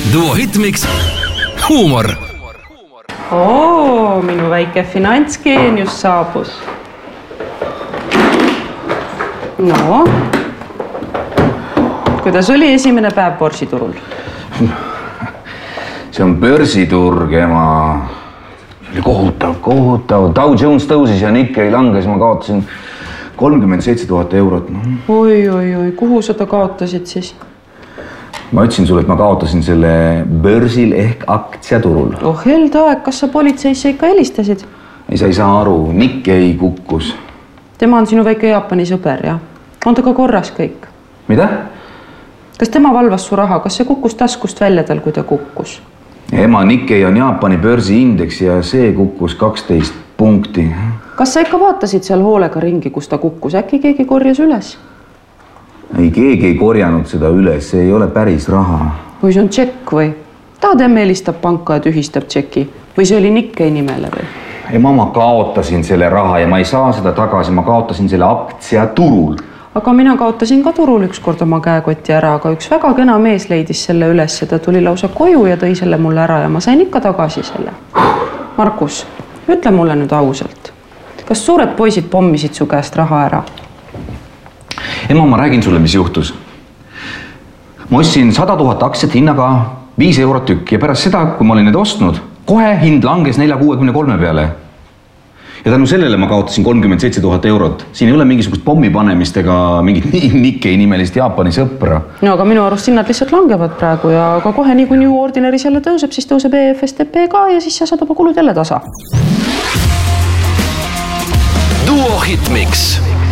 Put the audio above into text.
Duo Hitmix huumor. Minu väike finantsgeenius saabus. No, kuidas oli esimene päev börsiturul? See on börsiturg, ema. Kohutav. Dow Jones tõusis ja Nikkei langes, ma kaotasin 37 000 eurot. Oi, kuhu sa ta kaotasid siis? Ma ütlesin sulle, et ma kaotasin selle börsil ehk aktsiaturul. Helde aeg, kas sa politseisse ikka helistasid? Sa ei saa aru, Nikkei kukkus. Tema on sinu väike Jaapani sõber, jah? On ta ka korras kõik? Mida? Kas tema valvas su raha? Kas see kukkus taskust välja tal, kui ta kukkus? Ema, Nikkei on Jaapani börsiindeks ja see kukkus 12 punkti. Kas sa ikka vaatasid seal hoolega ringi, kus ta kukkus? Äkki keegi korjas üles? Ei, keegi ei korjanud seda üles, see ei ole päris raha. Või see on tšekk või? Tahad emme helistab panka ja tühistab tšeki? Või see oli Nikkei nimele või? Ema, ma kaotasin selle raha ja ma ei saa seda tagasi, ma kaotasin selle aktsiaturul. Aga mina kaotasin ka turul ükskord oma käekoti ära, aga üks väga kena mees leidis selle üles ja ta tuli lausa koju ja tõi selle mulle ära ja ma sain ikka tagasi selle. Markus, ütle mulle nüüd ausalt. Kas suured poisid pommisid su käest raha ära? Ema, ma räägin sulle, mis juhtus. Ma ostsin 100 000 aktsiat hinnaga 5 eurot tükk ja pärast seda, kui ma olin need ostnud, kohe hind langes 4,63 peale. Ja tänu sellele ma kaotasin 37 000 eurot. Siin ei ole mingisugust pommi panemist ega mingit Nikkei nimelist Jaapani sõpra. No, aga minu arust hinnad lihtsalt langevad praegu ja ka kohe nii kui New Ordinaris jälle tõuseb, siis tõuseb EFSTP ka ja siis sa saad oma kulud jälle tasa. Duo Hitmix.